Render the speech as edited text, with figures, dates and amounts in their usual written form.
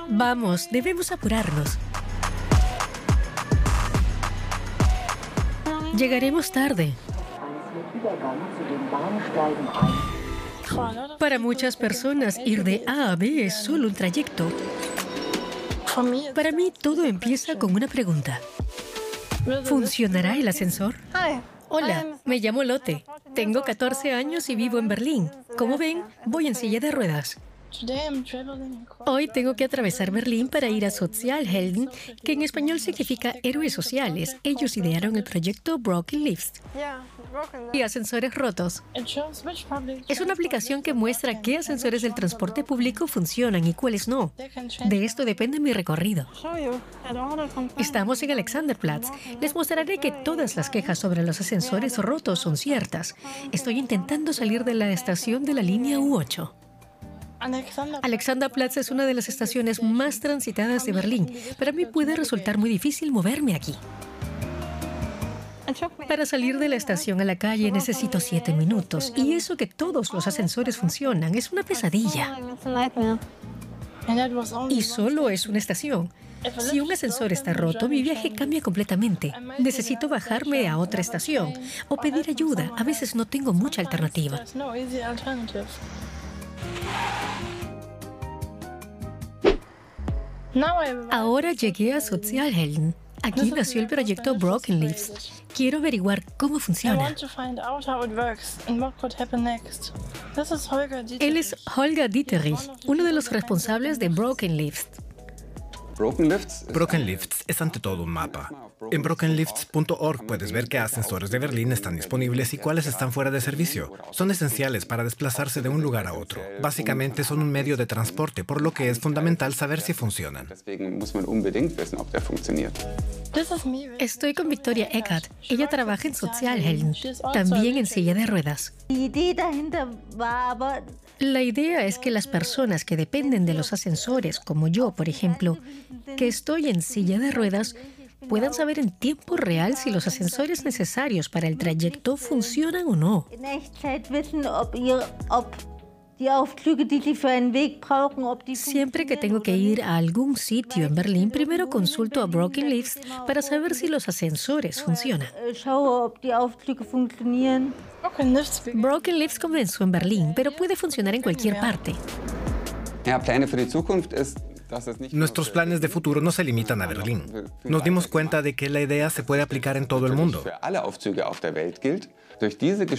Vamos, debemos apurarnos. Llegaremos tarde. Para muchas personas, ir de A a B es solo un trayecto. Para mí, todo empieza con una pregunta. ¿Funcionará el ascensor? Hola, me llamo Lotte. Tengo 14 años y vivo en Berlín. Como ven, voy en silla de ruedas. Hoy tengo que atravesar Berlín para ir a Sozialhelden, que en español significa héroes sociales. Ellos idearon el proyecto Broken Lifts y ascensores rotos. Es una aplicación que muestra qué ascensores del transporte público funcionan y cuáles no. De esto depende mi recorrido. Estamos en Alexanderplatz. Les mostraré que todas las quejas sobre los ascensores rotos son ciertas. Estoy intentando salir de la estación de la línea U8. Alexanderplatz es una de las estaciones más transitadas de Berlín. Para mí puede resultar muy difícil moverme aquí. Para salir de la estación a la calle necesito 7 minutos. Y eso que todos los ascensores funcionan es una pesadilla. Y solo es una estación. Si un ascensor está roto, mi viaje cambia completamente. Necesito bajarme a otra estación o pedir ayuda. A veces no tengo mucha alternativa. Ahora llegué a Sozialhelden. Aquí nació el proyecto Broken Lifts. Quiero averiguar cómo funciona. Él es Holger Dieterich, uno de los responsables de Broken Lifts. Broken Lifts es ante todo un mapa. En brokenlifts.org puedes ver qué ascensores de Berlín están disponibles y cuáles están fuera de servicio. Son esenciales para desplazarse de un lugar a otro. Básicamente son un medio de transporte, por lo que es fundamental saber si funcionan. Estoy con Victoria Eckert. Ella trabaja en Sozialhelden, también en silla de ruedas. La idea es que las personas que dependen de los ascensores, como yo, por ejemplo, que estoy en silla de ruedas, puedan saber en tiempo real si los ascensores necesarios para el trayecto funcionan o no. Siempre que tengo que ir a algún sitio en Berlín, primero consulto a Broken Lifts para saber si los ascensores funcionan. Broken Lifts comenzó en Berlín, pero puede funcionar en cualquier parte. Nuestros planes de futuro no se limitan a Berlín. Nos dimos cuenta de que la idea se puede aplicar en todo el mundo.